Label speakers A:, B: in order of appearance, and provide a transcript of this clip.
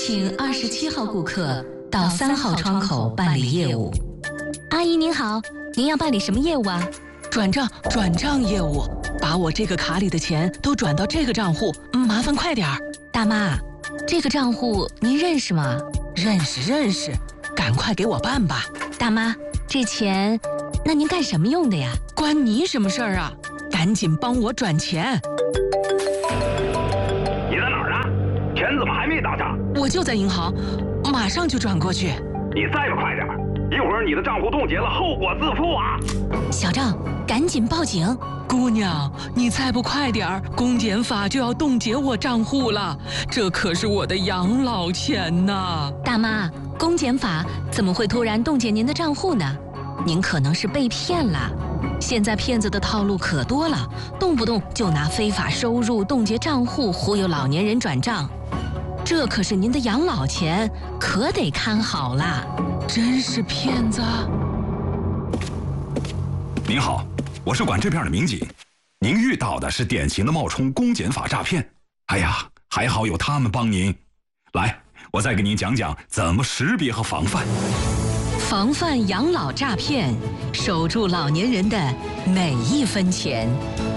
A: 请27号顾客到3号窗口办理业务。
B: 阿姨您好，您要办理什么业务啊？
C: 转账业务，把我这个卡里的钱都转到这个账户，麻烦快点儿。
B: 大妈，这个账户您认识吗？
C: 认识，赶快给我办吧。
B: 大妈，这钱，那您干什么用的呀？
C: 关你什么事儿啊？赶紧帮我转钱。
D: 你在哪儿呢？钱怎么还没打上？
C: 我就在银行，马上就转过去。
D: 你再不快点，一会儿你的账户冻结了，后果自负啊！
B: 小张，赶紧报警！
C: 姑娘，你再不快点儿，公检法就要冻结我账户了，这可是我的养老钱呐！
B: 大妈，公检法怎么会突然冻结您的账户呢？您可能是被骗了。现在骗子的套路可多了，动不动就拿非法收入冻结账户，忽悠老年人转账。这可是您的养老钱，可得看好了。
C: 真是骗子！
E: 您好，我是管这片的民警，您遇到的是典型的冒充公检法诈骗。哎呀，还好有他们帮您。来，我再给您讲讲怎么识别和防范。
A: 防范养老诈骗，守住老年人的每一分钱。